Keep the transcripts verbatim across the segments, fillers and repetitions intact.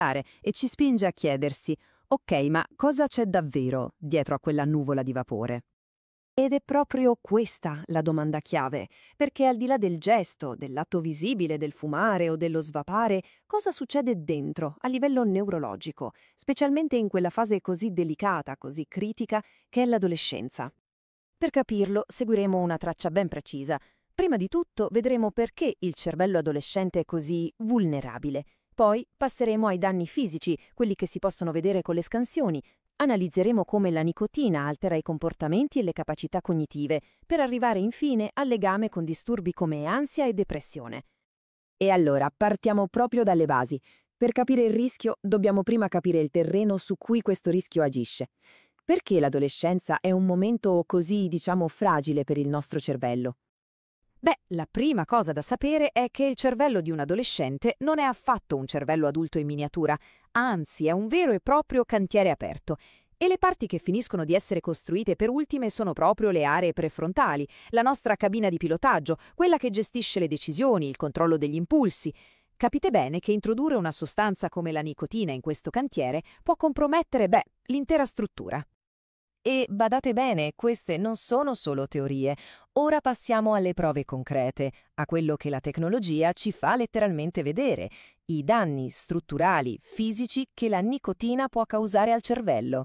e ci spinge a chiedersi: ok, ma cosa c'è davvero dietro a quella nuvola di vapore? Ed è proprio questa la domanda chiave, perché al di là del gesto, dell'atto visibile, del fumare o dello svapare, cosa succede dentro, a livello neurologico, specialmente in quella fase così delicata, così critica, che è l'adolescenza? Per capirlo, seguiremo una traccia ben precisa. Prima di tutto vedremo perché il cervello adolescente è così vulnerabile. Poi passeremo ai danni fisici, quelli che si possono vedere con le scansioni. Analizzeremo come la nicotina altera i comportamenti e le capacità cognitive, per arrivare infine al legame con disturbi come ansia e depressione. E allora partiamo proprio dalle basi. Per capire il rischio dobbiamo prima capire il terreno su cui questo rischio agisce. Perché l'adolescenza è un momento così, diciamo, fragile per il nostro cervello? Beh, la prima cosa da sapere è che il cervello di un adolescente non è affatto un cervello adulto in miniatura, anzi è un vero e proprio cantiere aperto. E le parti che finiscono di essere costruite per ultime sono proprio le aree prefrontali, la nostra cabina di pilotaggio, quella che gestisce le decisioni, il controllo degli impulsi. Capite bene che introdurre una sostanza come la nicotina in questo cantiere può compromettere, beh, l'intera struttura. E badate bene, queste non sono solo teorie. Ora passiamo alle prove concrete, a quello che la tecnologia ci fa letteralmente vedere, i danni strutturali, fisici che la nicotina può causare al cervello.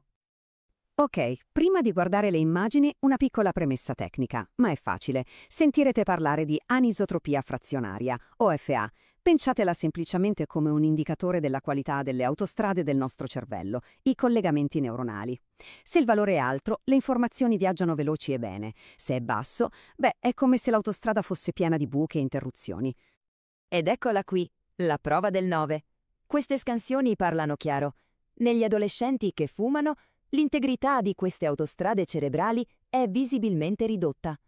Ok, prima di guardare le immagini, una piccola premessa tecnica, ma è facile. Sentirete parlare di anisotropia frazionaria, O F A. Pensatela semplicemente come un indicatore della qualità delle autostrade del nostro cervello, i collegamenti neuronali. Se il valore è alto, le informazioni viaggiano veloci e bene. Se è basso, beh, è come se l'autostrada fosse piena di buche e interruzioni. Ed eccola qui, la prova del nove. Queste scansioni parlano chiaro. Negli adolescenti che fumano, l'integrità di queste autostrade cerebrali è visibilmente ridotta.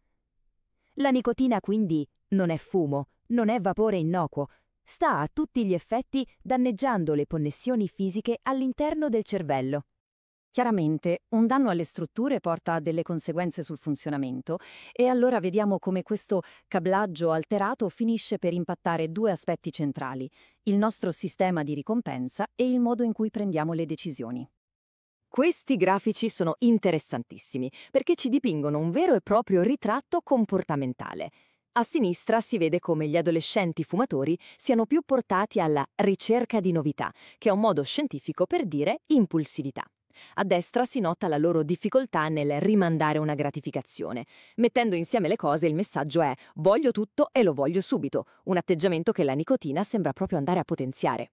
La nicotina quindi non è fumo, non è vapore innocuo, sta a tutti gli effetti danneggiando le connessioni fisiche all'interno del cervello. Chiaramente, un danno alle strutture porta a delle conseguenze sul funzionamento e allora vediamo come questo cablaggio alterato finisce per impattare due aspetti centrali, il nostro sistema di ricompensa e il modo in cui prendiamo le decisioni. Questi grafici sono interessantissimi perché ci dipingono un vero e proprio ritratto comportamentale. A sinistra si vede come gli adolescenti fumatori siano più portati alla ricerca di novità, che è un modo scientifico per dire impulsività. A destra si nota la loro difficoltà nel rimandare una gratificazione. Mettendo insieme le cose, il messaggio è: voglio tutto e lo voglio subito, un atteggiamento che la nicotina sembra proprio andare a potenziare.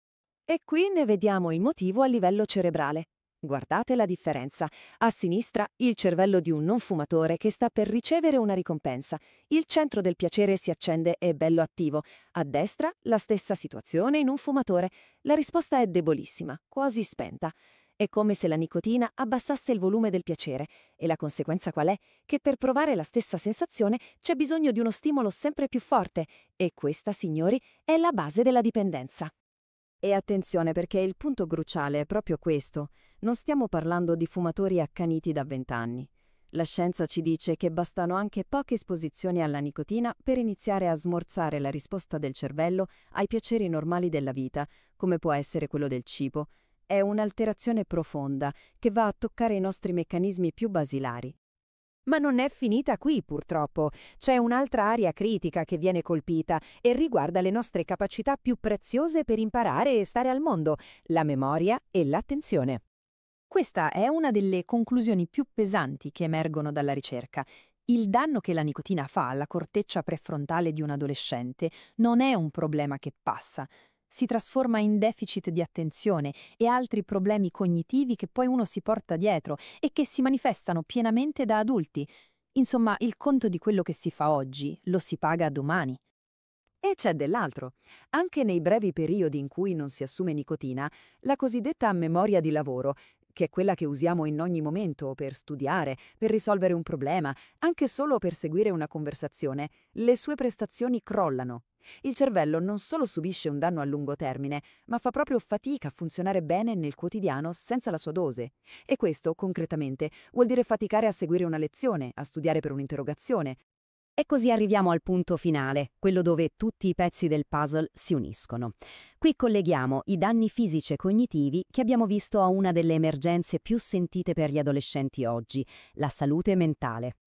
E qui ne vediamo il motivo a livello cerebrale. Guardate la differenza. A sinistra il cervello di un non fumatore che sta per ricevere una ricompensa. Il centro del piacere si accende e è bello attivo. A destra la stessa situazione in un fumatore. La risposta è debolissima, quasi spenta. È come se la nicotina abbassasse il volume del piacere. E la conseguenza qual è? Che per provare la stessa sensazione c'è bisogno di uno stimolo sempre più forte. E questa, signori, è la base della dipendenza. E attenzione perché il punto cruciale è proprio questo. Non stiamo parlando di fumatori accaniti da vent'anni. La scienza ci dice che bastano anche poche esposizioni alla nicotina per iniziare a smorzare la risposta del cervello ai piaceri normali della vita, come può essere quello del cibo. È un'alterazione profonda che va a toccare i nostri meccanismi più basilari. Ma non è finita qui, purtroppo. C'è un'altra area critica che viene colpita e riguarda le nostre capacità più preziose per imparare e stare al mondo, la memoria e l'attenzione. Questa è una delle conclusioni più pesanti che emergono dalla ricerca. Il danno che la nicotina fa alla corteccia prefrontale di un adolescente non è un problema che passa. Si trasforma in deficit di attenzione e altri problemi cognitivi che poi uno si porta dietro e che si manifestano pienamente da adulti. Insomma, il conto di quello che si fa oggi lo si paga domani. E c'è dell'altro. Anche nei brevi periodi in cui non si assume nicotina, la cosiddetta memoria di lavoro, che è quella che usiamo in ogni momento per studiare, per risolvere un problema, anche solo per seguire una conversazione, le sue prestazioni crollano. Il cervello non solo subisce un danno a lungo termine, ma fa proprio fatica a funzionare bene nel quotidiano senza la sua dose. E questo, concretamente, vuol dire faticare a seguire una lezione, a studiare per un'interrogazione. E così arriviamo al punto finale, quello dove tutti i pezzi del puzzle si uniscono. Qui colleghiamo i danni fisici e cognitivi che abbiamo visto a una delle emergenze più sentite per gli adolescenti oggi, la salute mentale.